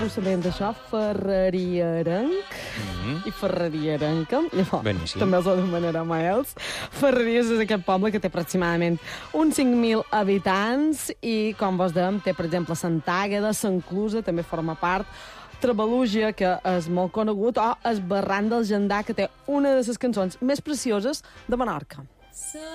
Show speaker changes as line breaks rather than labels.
Sabent d'això, Ferreriarenc i Ferreriarenca,
Beníssim.
també els anomenarem a ells. Ferreries és aquest poble que té aproximadament uns 5.000 habitants i, com vos dèiem, té, per exemple, Sant Àgueda, Sant Clusa, també forma part, Trebalúgia, que és molt conegut, o el Barranc del Gendar, que té una de les cançons més precioses de Menorca.